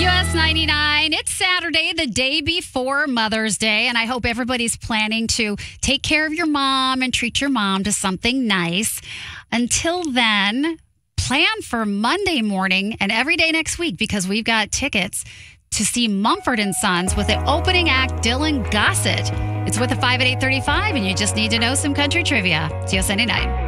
US 99. It's Saturday, the day before Mother's Day, and I hope everybody's planning to take care of your mom and treat your mom to something nice. Until then, plan for Monday morning and every day next week because we've got tickets to see Mumford & Sons with the opening act, Dylan Gossett. It's with a 5 at 8:35, and you just need to know some country trivia. It's US 99.